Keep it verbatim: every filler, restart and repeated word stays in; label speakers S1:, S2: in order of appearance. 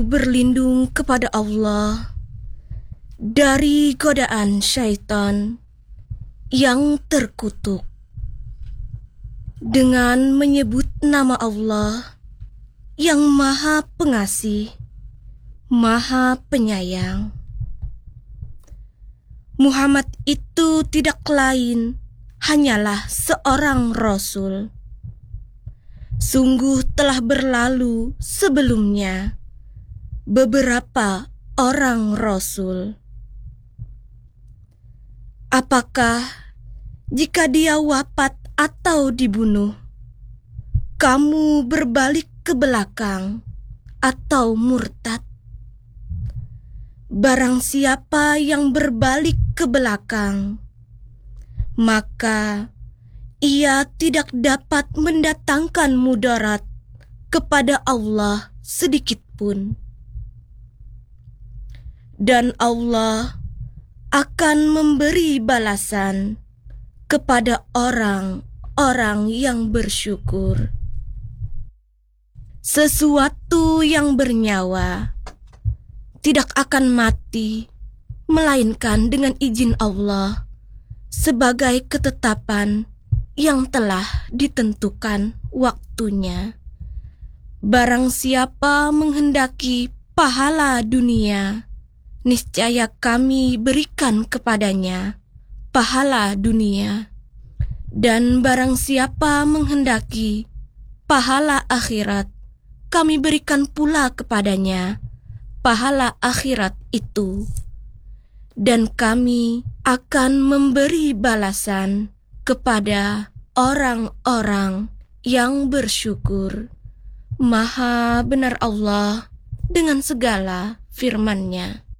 S1: Berlindung kepada Allah dari godaan syaitan yang terkutuk dengan menyebut nama Allah yang Maha Pengasih, Maha Penyayang. Muhammad itu tidak lain hanyalah seorang Rasul. Sungguh telah berlalu sebelumnya beberapa orang Rasul. Apakah jika dia wafat atau dibunuh, kamu berbalik ke belakang atau murtad? Barang siapa yang berbalik ke belakang, maka ia tidak dapat mendatangkan mudarat kepada Allah sedikit pun. Dan Allah akan memberi balasan kepada orang-orang yang bersyukur. Sesuatu yang bernyawa tidak akan mati, melainkan dengan izin Allah sebagai ketetapan yang telah ditentukan waktunya. Barang siapa menghendaki pahala dunia, niscaya kami berikan kepadanya pahala dunia. Dan barang siapa menghendaki pahala akhirat, kami berikan pula kepadanya pahala akhirat itu. Dan kami akan memberi balasan kepada orang-orang yang bersyukur. Maha benar Allah dengan segala firman-Nya.